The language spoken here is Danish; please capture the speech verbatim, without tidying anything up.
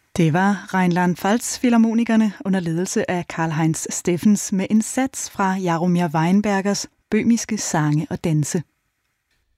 Det var Rheinland-Pfalz Filharmonikerne under ledelse af Karl-Heinz Steffens med en sats fra Jaromir Weinbergers Bøhmiske sange og danse.